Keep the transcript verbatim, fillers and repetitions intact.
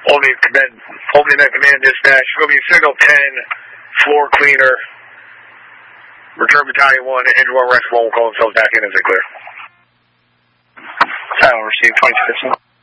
Only command, only net command dispatch. Will be signal ten, floor cleaner. Return battalion one, engine one, rest one will call themselves back in as they clear. Title received twenty-two fifteen.